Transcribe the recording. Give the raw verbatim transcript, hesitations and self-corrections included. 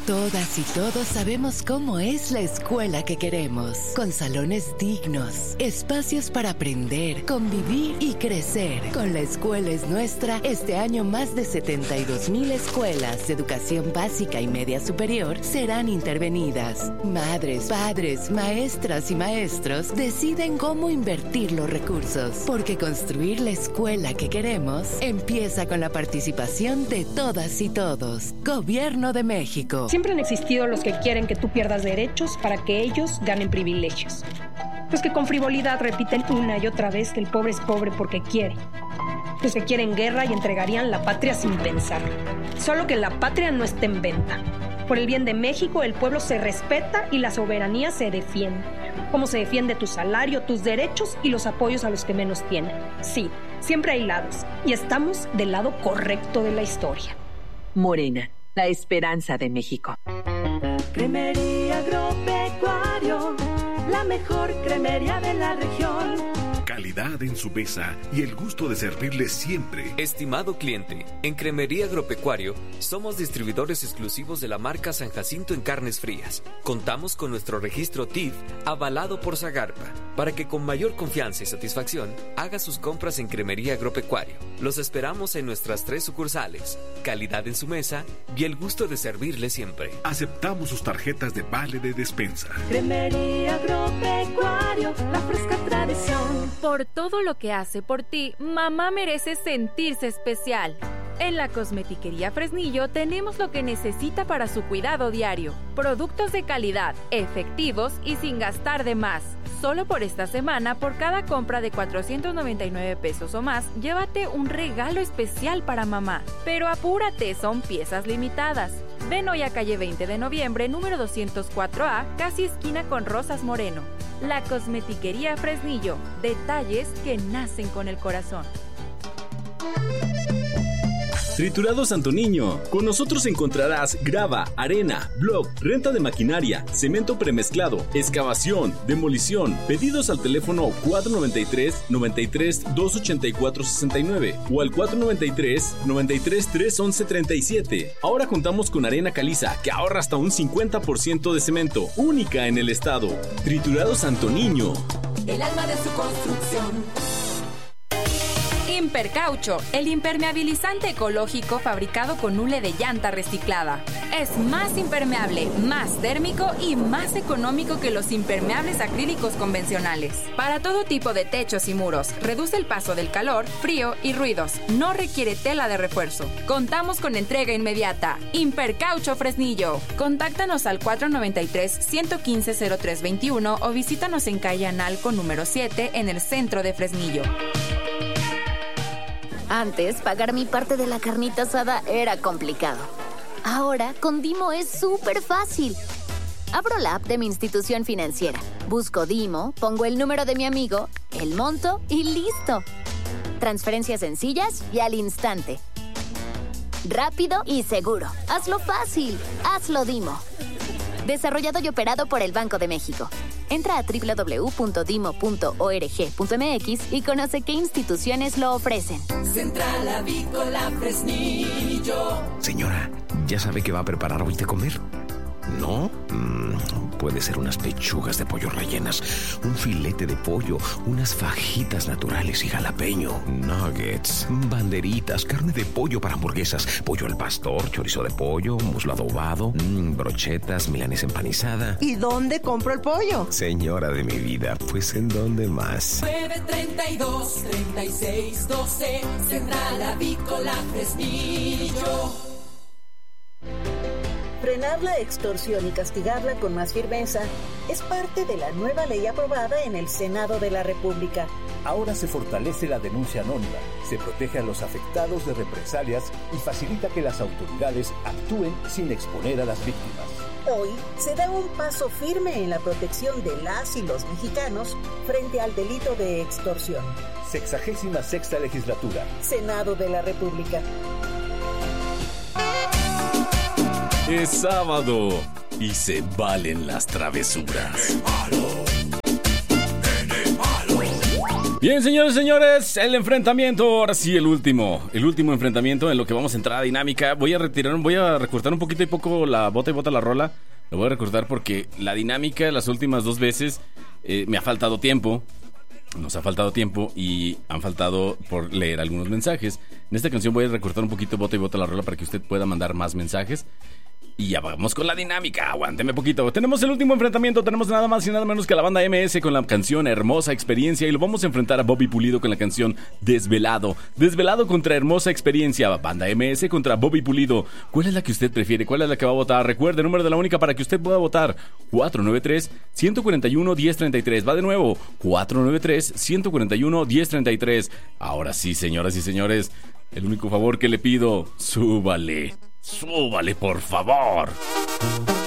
Todas y todos sabemos cómo es la escuela que queremos, con salones dignos, espacios para aprender, convivir y crecer. Con La Escuela es Nuestra, este año más de setenta y dos mil escuelas de educación básica y media superior serán intervenidas. Madres, padres, maestras y maestros deciden cómo invertir los recursos, porque construir la escuela que queremos empieza con la participación de todas y todos. Gobierno de México. Siempre han existido los que quieren que tú pierdas derechos para que ellos ganen privilegios. Los que con frivolidad repiten una y otra vez que el pobre es pobre porque quiere. Los que quieren guerra y entregarían la patria sin pensarlo. Solo que la patria no está en venta. Por el bien de México, el pueblo se respeta y la soberanía se defiende. Como se defiende tu salario, tus derechos y los apoyos a los que menos tienen. Sí, siempre hay lados. Y estamos del lado correcto de la historia. Morena, la esperanza de México. Cremería Agropecuario, la mejor cremería de la región. Calidad en su mesa y el gusto de servirle siempre. Estimado cliente, en Cremería Agropecuario somos distribuidores exclusivos de la marca San Jacinto en carnes frías. Contamos con nuestro registro T I F avalado por Zagarpa para que con mayor confianza y satisfacción haga sus compras en Cremería Agropecuario. Los esperamos en nuestras tres sucursales. Calidad en su mesa y el gusto de servirle siempre. Aceptamos sus tarjetas de vale de despensa. Cremería Agropecuario, la fresca tradición. Por todo lo que hace por ti, mamá merece sentirse especial. En la Cosmetiquería Fresnillo tenemos lo que necesita para su cuidado diario. Productos de calidad, efectivos y sin gastar de más. Solo por esta semana, por cada compra de cuatrocientos noventa y nueve pesos o más, llévate un regalo especial para mamá. Pero apúrate, son piezas limitadas. Ven hoy a calle veinte de noviembre, número doscientos cuatro A, casi esquina con Rosas Moreno. La Cosmetiquería Fresnillo, detalles que nacen con el corazón. Triturado Santo Niño. Con nosotros encontrarás grava, arena, block, renta de maquinaria, cemento premezclado, excavación, demolición. Pedidos al teléfono cuatro noventa y tres, noventa y tres, doscientos ochenta y cuatro, sesenta y nueve o al cuatro noventa y tres, noventa y tres, trescientos once, treinta y siete. Ahora contamos con arena caliza que ahorra hasta un cincuenta por ciento de cemento, única en el estado. Triturado Santo Niño. El alma de su construcción. Impercaucho, el impermeabilizante ecológico fabricado con hule de llanta reciclada. Es más impermeable, más térmico y más económico que los impermeables acrílicos convencionales. Para todo tipo de techos y muros, reduce el paso del calor, frío y ruidos. No requiere tela de refuerzo. Contamos con entrega inmediata. Impercaucho Fresnillo. Contáctanos al cuatro noventa y tres, ciento quince, cero tres veintiuno o visítanos en calle Analco número siete en el centro de Fresnillo. Antes, pagar mi parte de la carnita asada era complicado. Ahora, con Dimo es súper fácil. Abro la app de mi institución financiera, busco Dimo, pongo el número de mi amigo, el monto y listo. Transferencias sencillas y al instante. Rápido y seguro. Hazlo fácil. Hazlo Dimo. Desarrollado y operado por el Banco de México. Entra a doble u doble u doble u punto dimo punto org punto m x y conoce qué instituciones lo ofrecen. Central Avícola Fresnillo. Señora, ¿ya sabe qué va a preparar hoy de comer? ¿No? Mm, puede ser unas pechugas de pollo rellenas, un filete de pollo, unas fajitas naturales y jalapeño, nuggets, banderitas, carne de pollo para hamburguesas, pollo al pastor, chorizo de pollo, muslo adobado, mmm, brochetas, milanesa empanizada. ¿Y dónde compro el pollo? Señora de mi vida, pues ¿en dónde más? nueve treinta y dos, treinta y seis, doce, Central Avícola Fresnillo. Frenar la extorsión y castigarla con más firmeza es parte de la nueva ley aprobada en el Senado de la República. Ahora se fortalece la denuncia anónima, se protege a los afectados de represalias y facilita que las autoridades actúen sin exponer a las víctimas. Hoy se da un paso firme en la protección de las y los mexicanos frente al delito de extorsión. Sexagésima sexta legislatura. Senado de la República. Es sábado y se valen las travesuras. Nene malo, nene malo. Bien, señores y señores, el enfrentamiento, ahora sí, el último, el último enfrentamiento en lo que vamos a entrar a dinámica. Voy a retirar, voy a recortar un poquito y poco la bota y bota la rola. Lo voy a recortar porque la dinámica las últimas dos veces eh, me ha faltado tiempo. Nos ha faltado tiempo y han faltado por leer algunos mensajes. En esta canción voy a recortar un poquito bota y bota la rola para que usted pueda mandar más mensajes. Y ya vamos con la dinámica, aguánteme poquito. Tenemos el último enfrentamiento, tenemos nada más y nada menos que a la banda eme ese con la canción Hermosa Experiencia. Y lo vamos a enfrentar a Bobby Pulido con la canción Desvelado. Desvelado contra Hermosa Experiencia. Banda eme ese contra Bobby Pulido. ¿Cuál es la que usted prefiere? ¿Cuál es la que va a votar? Recuerde, el número de la única para que usted pueda votar: cuatro nueve tres, uno cuatro uno, uno cero tres tres. Va de nuevo, cuatro nueve tres, uno cuatro uno, uno cero tres tres. Ahora sí, señoras y señores, el único favor que le pido: súbale. Súbale, por favor.